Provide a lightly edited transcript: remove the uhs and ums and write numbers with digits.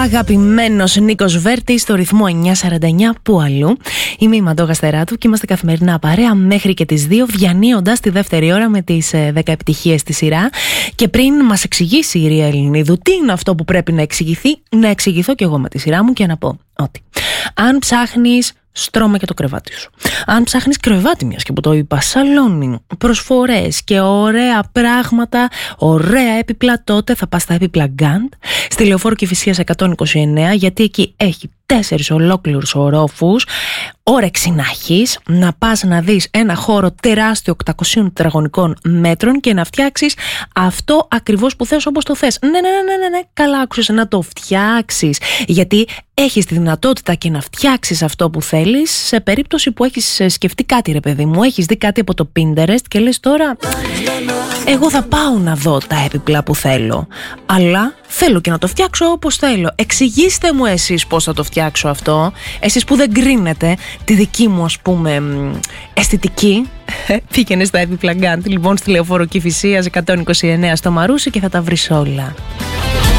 αγαπημένος Νίκος Βέρτης στο ρυθμό 949 που αλλού. Είμαι η Μαντώ Γαστεράτου και είμαστε καθημερινά παρέα μέχρι και τις 2, διανύοντας τη δεύτερη ώρα με τις 10 επιτυχίες στη σειρά. Και πριν μας εξηγήσει η Ρία Ελληνίδου τι είναι αυτό που πρέπει να εξηγηθεί, να εξηγηθώ κι εγώ με τη σειρά μου και να πω ότι αν ψάχνεις, στρώμα και το κρεβάτι σου. Αν ψάχνεις κρεβάτι, μιας και που το είπα, σαλόνι, προσφορές και ωραία πράγματα, ωραία έπιπλα, τότε θα πας στα έπιπλα Γκάντ, στη Λεωφόρο Κηφισίας 129, γιατί εκεί έχει 4 ολόκληρους ορόφους. Όρεξη να έχεις, να πας να δεις ένα χώρο τεράστιο 800 τετραγωνικών μέτρων και να φτιάξεις αυτό ακριβώς που θες, όπως το θες. Ναι, καλά άκουσες, να το φτιάξεις. Γιατί έχεις τη δυνατότητα και να φτιάξεις αυτό που θέλεις σε περίπτωση που έχεις σκεφτεί κάτι, ρε παιδί μου. Έχεις δει κάτι από το Pinterest και λες τώρα, εγώ θα πάω να δω τα έπιπλα που θέλω, αλλά θέλω και να το φτιάξω όπως θέλω. Εξηγήστε μου εσείς πώς θα το φτιάξω αυτό. Εσείς που δεν κρίνετε τη δική μου, ας πούμε, αισθητική. Πήγαινε στα έπιπλα Γκάντ, λοιπόν, στη Λεωφόρο Κηφισίας 129 στο Μαρούσι και θα τα βρεις όλα.